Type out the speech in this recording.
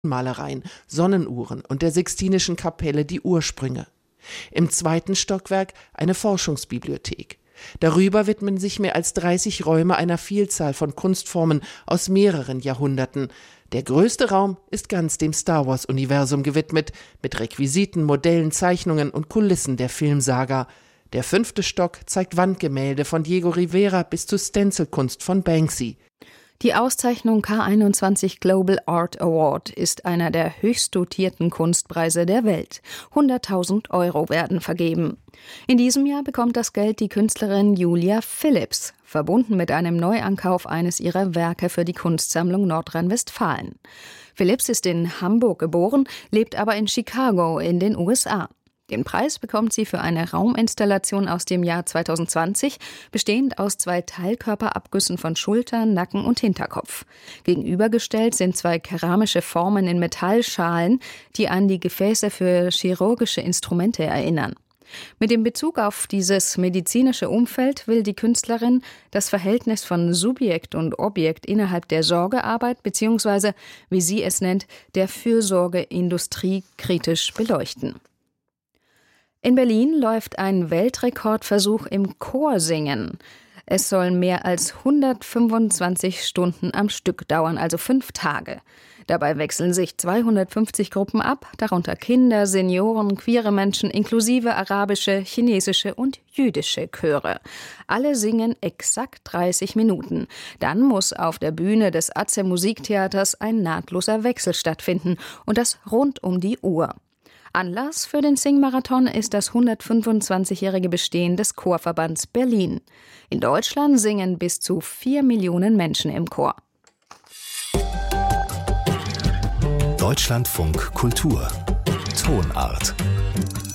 Malereien, Sonnenuhren und der Sixtinischen Kapelle die Ursprünge. Im 2. Stockwerk eine Forschungsbibliothek. Darüber widmen sich mehr als 30 Räume einer Vielzahl von Kunstformen aus mehreren Jahrhunderten. Der größte Raum ist ganz dem Star-Wars-Universum gewidmet, mit Requisiten, Modellen, Zeichnungen und Kulissen der Filmsaga. Der 5. Stock zeigt Wandgemälde von Diego Rivera bis zu Stencilkunst von Banksy. Die Auszeichnung K21 Global Art Award ist einer der höchst dotierten Kunstpreise der Welt. 100.000 € werden vergeben. In diesem Jahr bekommt das Geld die Künstlerin Julia Phillips, verbunden mit einem Neuankauf eines ihrer Werke für die Kunstsammlung Nordrhein-Westfalen. Phillips ist in Hamburg geboren, lebt aber in Chicago in den USA. Den Preis bekommt sie für eine Rauminstallation aus dem Jahr 2020, bestehend aus 2 Teilkörperabgüssen von Schulter, Nacken und Hinterkopf. Gegenübergestellt sind 2 keramische Formen in Metallschalen, die an die Gefäße für chirurgische Instrumente erinnern. Mit dem Bezug auf dieses medizinische Umfeld will die Künstlerin das Verhältnis von Subjekt und Objekt innerhalb der Sorgearbeit bzw., wie sie es nennt, der Fürsorgeindustrie kritisch beleuchten. In Berlin läuft ein Weltrekordversuch im Chorsingen. Es soll mehr als 125 Stunden am Stück dauern, also 5 Tage. Dabei wechseln sich 250 Gruppen ab, darunter Kinder, Senioren, queere Menschen inklusive arabische, chinesische und jüdische Chöre. Alle singen exakt 30 Minuten. Dann muss auf der Bühne des Atze Musiktheaters ein nahtloser Wechsel stattfinden und das rund um die Uhr. Anlass für den Singmarathon ist das 125-jährige Bestehen des Chorverbands Berlin. In Deutschland singen bis zu 4 Millionen Menschen im Chor. Deutschlandfunk Kultur Tonart